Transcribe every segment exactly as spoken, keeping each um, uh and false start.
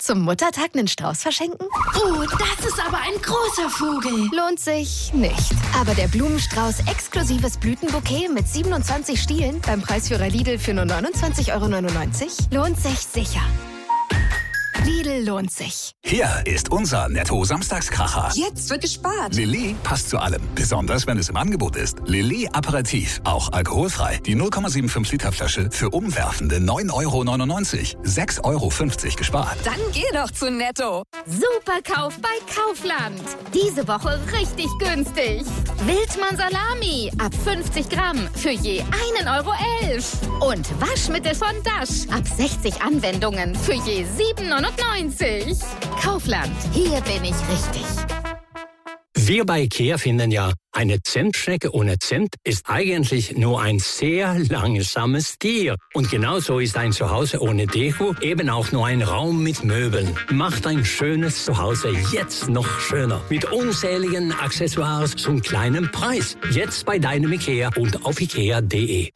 Zum Muttertag einen Strauß verschenken? Oh, das ist aber ein großer Vogel. Lohnt sich nicht. Aber der Blumenstrauß exklusives Blütenbouquet mit siebenundzwanzig Stielen beim Preisführer Lidl für nur neunundzwanzig Euro neunundneunzig lohnt sich sicher. Lidl lohnt sich. Hier ist unser Netto-Samstagskracher. Jetzt wird gespart. Lilly passt zu allem, besonders wenn es im Angebot ist. Lilly Aperitif, auch alkoholfrei. Die null Komma fünfundsiebzig Liter Flasche für umwerfende neun Euro neunundneunzig. sechs Euro fünfzig gespart. Dann geh doch zu Netto. Super Kauf bei Kaufland. Diese Woche richtig günstig. Wildmann Salami ab fünfzig Gramm für je einen Euro elf. Und Waschmittel von Dash ab sechzig Anwendungen für je sieben Euro neunundneunzig. Kaufland, hier bin ich richtig. Wir bei IKEA finden ja, eine Zentschnecke ohne Cent ist eigentlich nur ein sehr langsames Tier. Und genauso ist ein Zuhause ohne Deko eben auch nur ein Raum mit Möbeln. Macht ein schönes Zuhause jetzt noch schöner. Mit unzähligen Accessoires zum kleinen Preis. Jetzt bei deinem IKEA und auf ikea punkt de.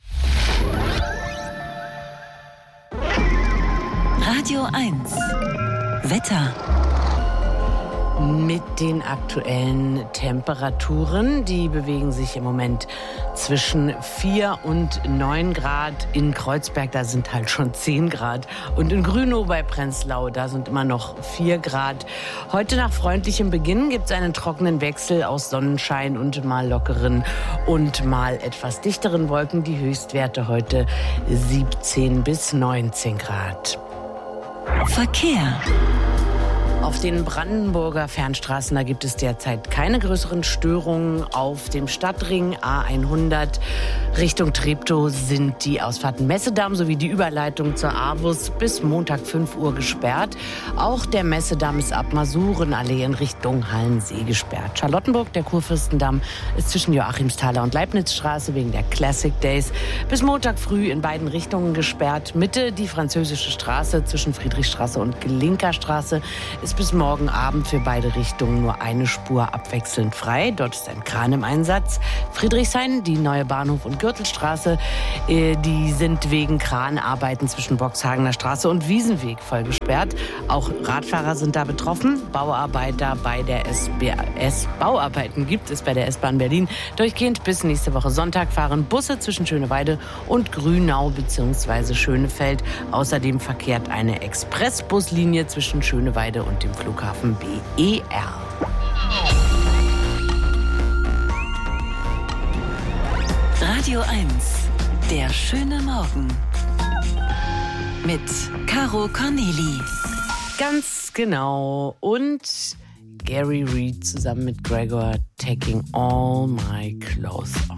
Radio eins. Wetter. Mit den aktuellen Temperaturen, die bewegen sich im Moment zwischen vier und neun Grad. In Kreuzberg, da sind halt schon zehn Grad. Und in Grünow bei Prenzlau, da sind immer noch vier Grad. Heute nach freundlichem Beginn gibt es einen trockenen Wechsel aus Sonnenschein und mal lockeren und mal etwas dichteren Wolken. Die Höchstwerte heute siebzehn bis neunzehn Grad. Verkehr. Auf den Brandenburger Fernstraßen, da gibt es derzeit keine größeren Störungen. Auf dem Stadtring A hundert Richtung Treptow sind die Ausfahrten Messedamm sowie die Überleitung zur AWUS bis Montag fünf Uhr gesperrt. Auch der Messedamm ist ab Masurenallee in Richtung Hallensee gesperrt. Charlottenburg, der Kurfürstendamm, ist zwischen Joachimsthaler und Leibnizstraße wegen der Classic Days bis Montag früh in beiden Richtungen gesperrt. Mitte die Französische Straße zwischen Friedrichstraße und Gelinkerstraße ist bis morgen Abend für beide Richtungen nur eine Spur abwechselnd frei. Dort ist ein Kran im Einsatz. Friedrichshain, die neue Bahnhof- und Gürtelstraße, äh, die sind wegen Kranarbeiten zwischen Boxhagener Straße und Wiesenweg voll gesperrt. Auch Radfahrer sind da betroffen. Bauarbeiter bei der S B S Bauarbeiten gibt es bei der S-Bahn Berlin. Durchgehend bis nächste Woche Sonntag fahren Busse zwischen Schöneweide und Grünau bzw. Schönefeld. Außerdem verkehrt eine Expressbuslinie zwischen Schöneweide und dem Flughafen B E R. Radio eins. Der schöne Morgen. Mit Caro Corneli. Ganz genau. Und Gary Reed zusammen mit Gregor, Taking All My Clothes Off.